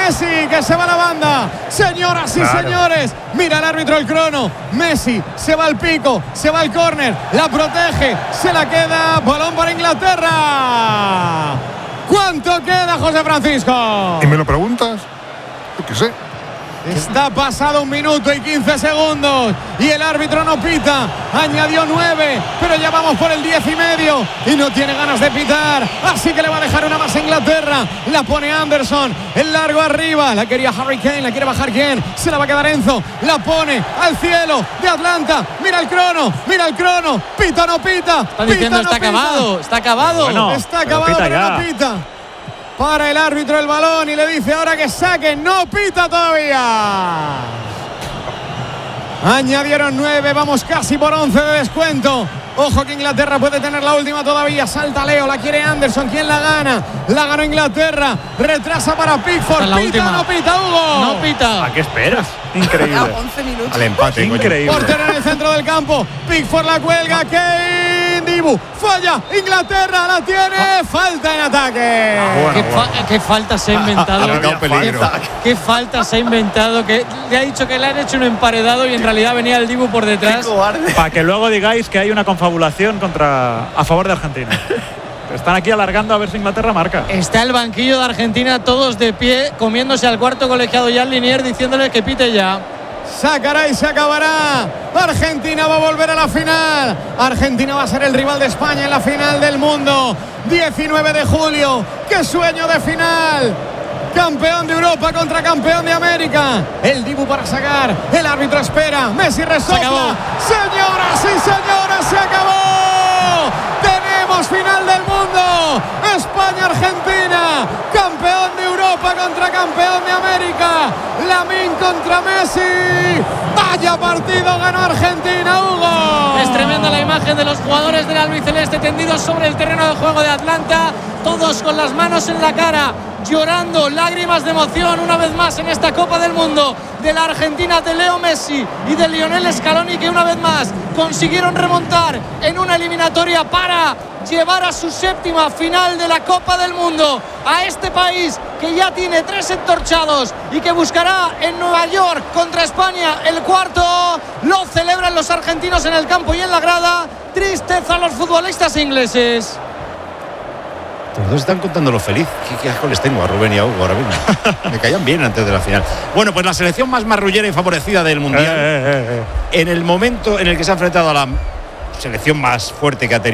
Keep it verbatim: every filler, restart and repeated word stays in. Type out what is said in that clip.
Messi, que se va a la banda. Señoras y claro. señores, mira el árbitro el crono. Messi se va al pico, se va al córner, la protege, se la queda. Balón para Inglaterra. ¿Cuánto queda, José Francisco? ¿Y me lo preguntas? Yo qué sé. Está pasado un minuto y quince segundos y el árbitro no pita. Añadió nueve, pero ya vamos por el diez y medio y no tiene ganas de pitar, así que le va a dejar una más a Inglaterra. La pone Anderson, el largo arriba, la quería Harry Kane, la quiere bajar quién, se la va a quedar Enzo, la pone al cielo de Atlanta. Mira el crono, mira el crono, pita o no pita. Está diciendo pita, está no acabado, pita. está acabado. Bueno, está acabado, pero, pero no pita. Para el árbitro el balón y le dice ahora que saque, no pita todavía. Añadieron nueve, vamos casi por once de descuento. Ojo que Inglaterra puede tener la última todavía. Salta Leo, la quiere Anderson. ¿Quién la gana? La ganó Inglaterra. Retrasa para Pickford. Pita última. no pita, Hugo. No pita. ¿A qué esperas? Increíble. once minutos. Al empate. Increíble. Portero en el centro del campo. Pickford la cuelga. Kane. Dibu. Falla. Inglaterra la tiene. Falta en ataque. Ah, bueno, ¿Qué, fa bueno. ¿Qué falta se ha inventado? ¿Qué, ¿Qué falta se ha inventado? Que le ha dicho que le han hecho un emparedado y en realidad venía el Dibu por detrás. Para que luego digáis que hay una confabulación contra a favor de Argentina. Están aquí alargando a ver si Inglaterra marca. Está el banquillo de Argentina todos de pie, comiéndose al cuarto colegiado Jan Linier, diciéndole que pite ya. Sacará y se acabará. Argentina va a volver a la final. Argentina va a ser el rival de España en la final del mundo. diecinueve de julio. ¡Qué sueño de final! Campeón de Europa contra campeón de América. El Dibu para sacar. El árbitro espera. Messi resopla. Señoras y señores, se acabó. Tenemos final del mundo. España-Argentina. Campeón de Europa contra campeón de América. Lamine contra Messi. Vaya partido ganó Argentina, Hugo. Es tremenda la imagen de los jugadores del albiceleste tendidos sobre el terreno de juego de Atlanta. Todos con las manos en la cara, llorando, lágrimas de emoción una vez más en esta Copa del Mundo de la Argentina de Leo Messi y de Lionel Scaloni, que una vez más consiguieron remontar en una eliminatoria para llevar a su séptima final de la Copa del Mundo a este país que ya tiene tres entorchados y que buscará en Nueva York contra España el cuarto. Lo celebran los argentinos en el campo y en la grada. Tristeza a los futbolistas ingleses. Los dos están contando lo feliz. ¿Qué, qué asco les tengo a Rubén y a Hugo ahora mismo? Me caían bien antes de la final. Bueno, pues la selección más marrullera y favorecida del Mundial. Eh, eh, eh, eh. En el momento en el que se ha enfrentado a la selección más fuerte que ha tenido